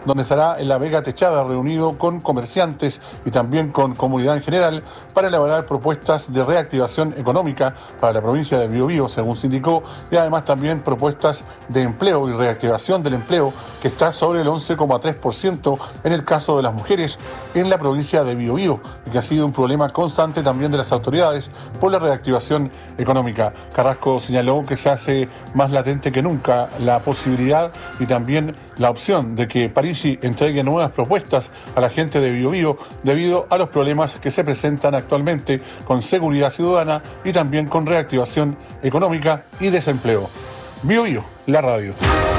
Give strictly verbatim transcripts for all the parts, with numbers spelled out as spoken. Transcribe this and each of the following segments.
donde estará en la Vega Techada reunido con comerciantes y también con comunidad en general para elaborar propuestas de reactivación económica para la provincia de Biobío, según se indicó, y además también propuestas de empleo y reactivación del empleo, que está sobre el once coma tres por ciento en el caso de las mujeres en la provincia de Biobío, y que ha sido un problema constante también de las autoridades por la reactivación económica. Carrasco señaló que se hace más latente que nunca la posibilidad y también la opción de que Parisi entregue nuevas propuestas a la gente de Biobío debido a los problemas que se presentan actualmente con seguridad ciudadana y también con reactivación económica y desempleo. Biobío, la radio.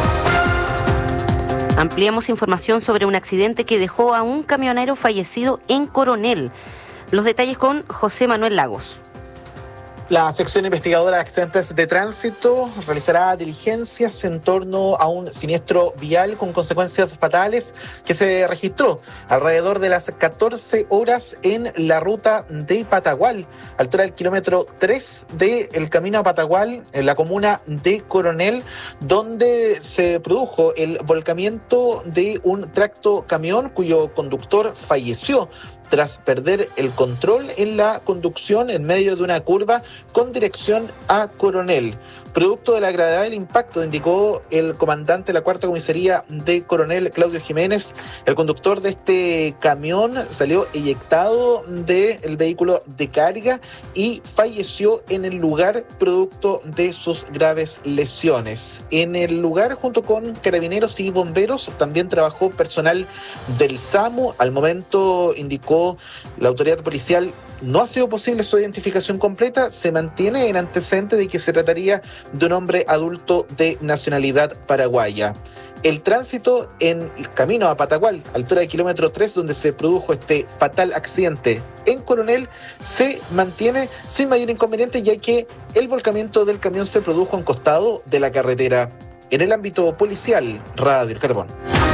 Ampliamos información sobre un accidente que dejó a un camionero fallecido en Coronel. Los detalles con José Manuel Lagos. La sección investigadora de accidentes de tránsito realizará diligencias en torno a un siniestro vial con consecuencias fatales que se registró alrededor de las catorce horas en la ruta de Patagual, altura del kilómetro tres del camino a Patagual, en la comuna de Coronel, donde se produjo el volcamiento de un tracto camión cuyo conductor falleció tras perder el control en la conducción en medio de una curva con dirección a Coronel. Producto de la gravedad del impacto, indicó el comandante de la cuarta comisaría de Coronel, Claudio Jiménez, el conductor de este camión salió eyectado del vehículo de carga y falleció en el lugar producto de sus graves lesiones. En el lugar, junto con carabineros y bomberos, también trabajó personal del SAMU. Al momento, indicó la autoridad policial, no ha sido posible su identificación completa. Se mantiene en antecedente de que se trataría de un hombre adulto de nacionalidad paraguaya. El tránsito en el camino a Patagual, altura del kilómetro tres, donde se produjo este fatal accidente en Coronel, se mantiene sin mayor inconveniente, ya que el volcamiento del camión se produjo a un costado de la carretera. En el ámbito policial, Radio El Carbón.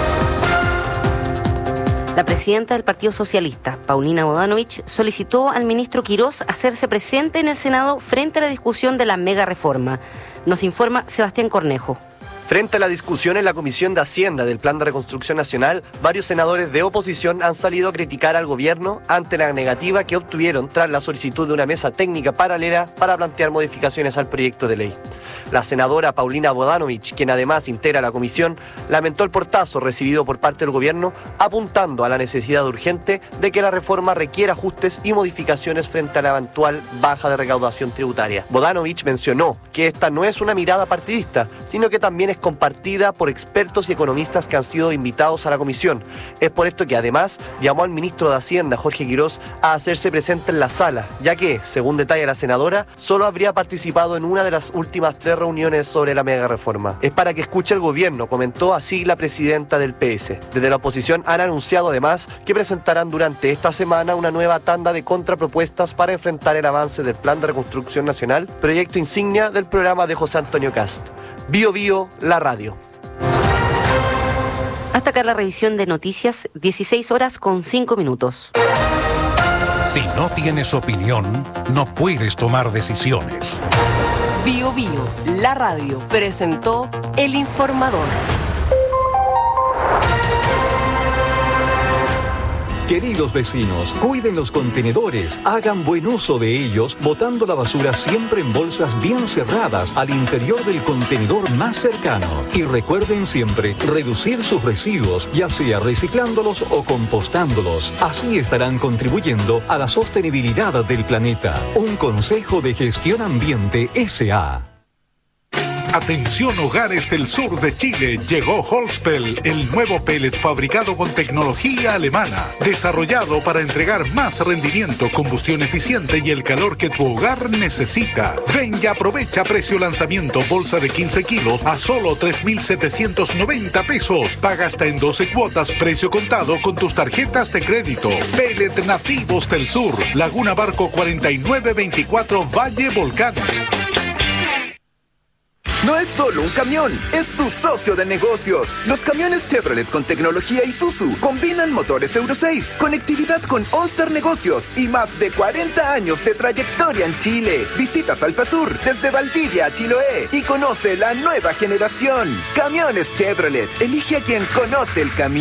La presidenta del Partido Socialista, Paulina Bodanovich, solicitó al ministro Quirós hacerse presente en el Senado frente a la discusión de la mega reforma. Nos informa Sebastián Cornejo. Frente a la discusión en la Comisión de Hacienda del Plan de Reconstrucción Nacional, varios senadores de oposición han salido a criticar al gobierno ante la negativa que obtuvieron tras la solicitud de una mesa técnica paralela para plantear modificaciones al proyecto de ley. La senadora Paulina Bodanovich, quien además integra la comisión, lamentó el portazo recibido por parte del gobierno, apuntando a la necesidad urgente de que la reforma requiera ajustes y modificaciones frente a la eventual baja de recaudación tributaria. Bodanovich mencionó que esta no es una mirada partidista, sino que también es compartida por expertos y economistas que han sido invitados a la comisión. Es por esto que además llamó al ministro de Hacienda, Jorge Quirós, a hacerse presente en la sala, ya que, según detalla la senadora, solo habría participado en una de las últimas tres reuniones sobre la mega reforma. Es para que escuche el gobierno, comentó así la presidenta del P S. Desde la oposición han anunciado además que presentarán durante esta semana una nueva tanda de contrapropuestas para enfrentar el avance del Plan de Reconstrucción Nacional, proyecto insignia del programa de José Antonio Kast. Bio Bio, la radio. Hasta acá la revisión de noticias, dieciséis horas con cinco minutos. Si no tienes opinión, no puedes tomar decisiones. Bio Bio, la radio, presentó El Informador. Queridos vecinos, cuiden los contenedores, hagan buen uso de ellos, botando la basura siempre en bolsas bien cerradas al interior del contenedor más cercano. Y recuerden siempre reducir sus residuos, ya sea reciclándolos o compostándolos. Así estarán contribuyendo a la sostenibilidad del planeta. Un consejo de Gestión Ambiente S A Atención hogares del sur de Chile, llegó Holzpel, el nuevo pellet fabricado con tecnología alemana, desarrollado para entregar más rendimiento, combustión eficiente y el calor que tu hogar necesita. Ven y aprovecha precio lanzamiento bolsa de quince kilos a solo tres mil setecientos noventa pesos. Paga hasta en doce cuotas, precio contado con tus tarjetas de crédito. Pellet nativos del sur, Laguna Barco cuarenta y nueve veinticuatro Valle Volcán. No es solo un camión, es tu socio de negocios. Los camiones Chevrolet con tecnología Isuzu combinan motores Euro seis, conectividad con OnStar Negocios y más de cuarenta años de trayectoria en Chile. Visita Salfasur desde Valdivia a Chiloé y conoce la nueva generación. Camiones Chevrolet, elige a quien conoce el camino.